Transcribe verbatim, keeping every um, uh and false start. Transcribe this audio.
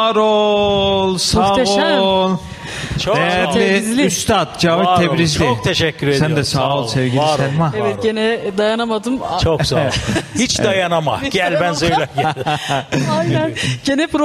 Var ol, sağ Muhteşem. ol. Çok sağ ol. Değerli Tebrizli. Üstad Cavit Var olun, Tebrizli. çok teşekkür ediyorum. Sen de sağ, Sağ ol ol, sevgili var olun. Selma. Var Evet olun. gene dayanamadım. Çok sağ ol. Hiç dayanama. Hiç Gel ben dayanama. söyle. Gel. Aynen. Gene